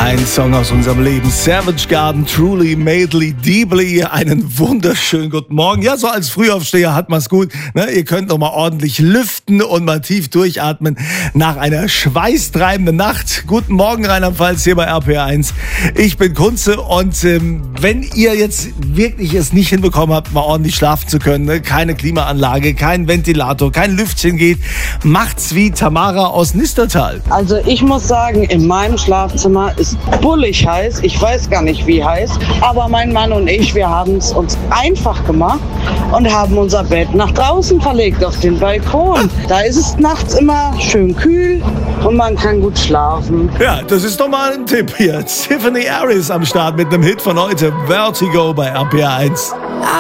Ein Song aus unserem Leben. Savage Garden, Truly, Madly, Deeply. Einen wunderschönen guten Morgen. Ja, so als Frühaufsteher hat man's gut. Ne? Ihr könnt noch mal ordentlich lüften und mal tief durchatmen nach einer schweißtreibenden Nacht. Guten Morgen, Rheinland-Pfalz, hier bei RPR1. Ich bin Kunze und wenn ihr jetzt wirklich es nicht hinbekommen habt, mal ordentlich schlafen zu können, ne? Keine Klimaanlage, kein Ventilator, kein Lüftchen geht, macht's wie Tamara aus Nistertal. Also ich muss sagen, in meinem Schlafzimmer ist bullig heiß. Ich weiß gar nicht, wie heiß. Aber mein Mann und ich, wir haben es uns einfach gemacht und haben unser Bett nach draußen verlegt, auf den Balkon. Da ist es nachts immer schön kühl und man kann gut schlafen. Ja, das ist doch mal ein Tipp hier. Tiffany Harris am Start mit einem Hit von heute. Vertigo bei RPR1.